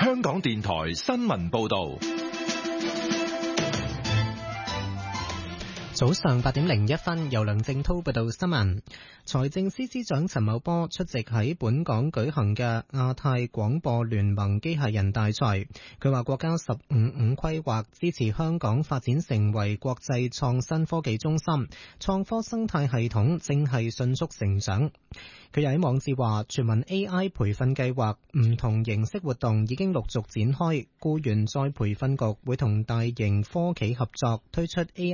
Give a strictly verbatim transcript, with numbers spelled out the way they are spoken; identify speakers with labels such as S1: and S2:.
S1: 香港電台新聞報道。
S2: 早上八點零一分，由梁正濤報道新聞。財政司司長陳茂波出席喺本港舉行嘅亞太廣播聯盟機械人大賽。佢話國家十五五規劃支持香港發展成為國際創新科技中心，創科生態系統正係迅速成長。佢又喺網誌話，全民 A I 培訓計劃唔同形式活動已經陸續展開，僱員再培訓局會同大型科企合作推出 A